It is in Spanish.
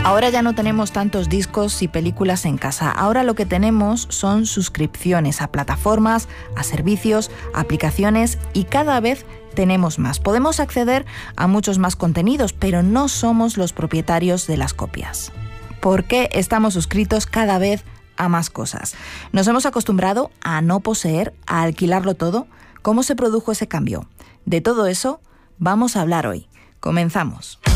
Ahora ya no tenemos tantos discos y películas en casa. Ahora lo que tenemos son suscripciones a plataformas, a servicios, a aplicaciones y cada vez tenemos más. Podemos acceder a muchos más contenidos, pero no somos los propietarios de las copias. ¿Por qué estamos suscritos cada vez a más cosas? ¿Nos hemos acostumbrado a no poseer, a alquilarlo todo? ¿Cómo se produjo ese cambio? De todo eso vamos a hablar hoy. Comenzamos.